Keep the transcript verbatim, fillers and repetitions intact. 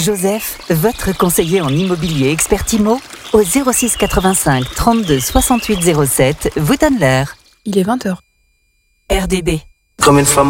Joseph, votre conseiller en immobilier expert IMO, au zéro six quatre-vingt-cinq trente-deux soixante-huit zéro sept, vous donne l'heure. Il est vingt heures. R D B. Comme une femme